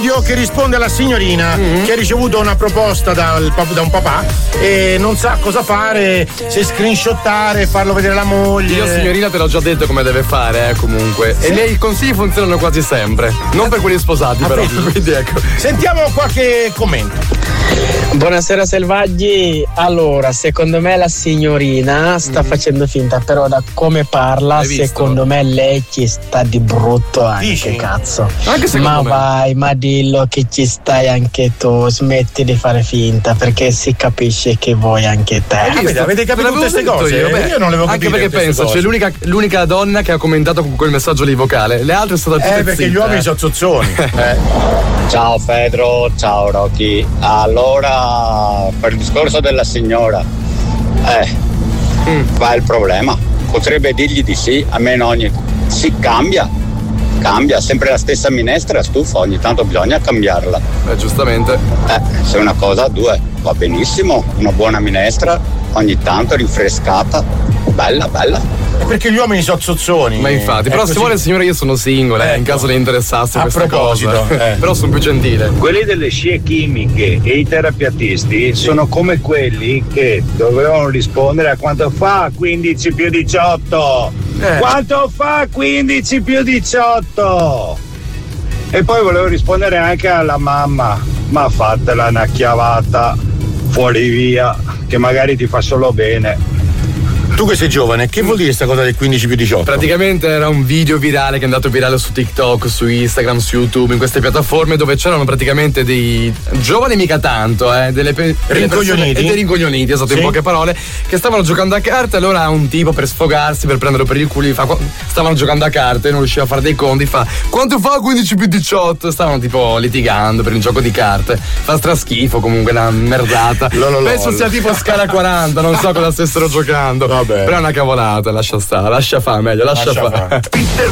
audio che risponde alla signorina che ha ricevuto una proposta da un papà e non sa cosa fare, se screenshottare, farlo vedere alla moglie. Io signorina te l'ho già detto come deve fare, comunque. Sì. E i miei consigli funzionano quasi sempre. Non per quelli sposati, però. Quindi ecco. Sentiamo qualche commento. Buonasera selvaggi. Allora, secondo me la signorina sta facendo finta, però da come parla, secondo me lei ci sta di brutto anche. Dici? Cazzo. Anche ma vai, ma dillo che ci stai anche tu, smetti di fare finta, perché si capisce che vuoi anche te. Avete capito tutte queste cose? Io non le avevo capite. Anche perché penso, c'è l'unica donna che ha commentato con quel messaggio lì vocale. Le altre sono tutte perché zitte, gli uomini sono zozzoni. Ciao Pedro, ciao Rocky. Allora, per il discorso della signora, qua è il problema. Potrebbe dirgli di sì, almeno si cambia, sempre la stessa minestra, stufa, ogni tanto bisogna cambiarla. Giustamente. Se una cosa, due, va benissimo, una buona minestra, ogni tanto rinfrescata, bella. Perché gli uomini sono zozzoni. Ma infatti, però se vuole signora io sono single, in caso le interessasse questa cosa. Però sono più gentile. Quelli delle scie chimiche e i terapeutisti sono come quelli che dovevano rispondere a quanto fa 15 più 18. Quanto fa 15 più 18? E poi volevo rispondere anche alla mamma, ma fatela una chiavata fuori via, che magari ti fa solo bene. Tu che sei giovane, che vuol dire questa cosa del 15 più 18? Praticamente era un video virale che è andato virale su TikTok, su Instagram, su YouTube, in queste piattaforme dove c'erano praticamente dei giovani mica tanto, dei rincoglioniti, esatto, in poche parole, che stavano giocando a carte. Allora un tipo per sfogarsi, per prenderlo per il culo, stavano giocando a carte, non riusciva a fare dei conti, fa quanto fa 15 più 18? Stavano tipo litigando per il gioco di carte. Fa straschifo comunque, una merdata. Penso sia tipo scala 40, non so cosa stessero giocando. Vabbè. Però è una cavolata, lascia stare, lascia fare meglio, lascia fare. Peter